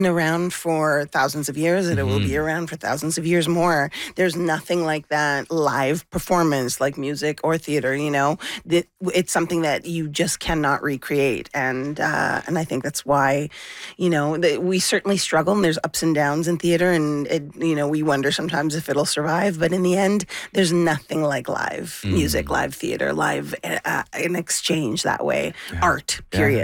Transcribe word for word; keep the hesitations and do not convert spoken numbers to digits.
around for thousands of years, and mm-hmm. it will be around for thousands of years more. There's nothing like that live performance, like music or theater, you know. It's something that you just cannot recreate, and uh, and I think that's why, you know, we certainly struggle, and there's ups and downs in theater, and, it, you know, we wonder sometimes if it'll survive, but in the end, there's nothing like live mm. music, live theater, live uh, an exchange that way, yeah. art, period. Yeah.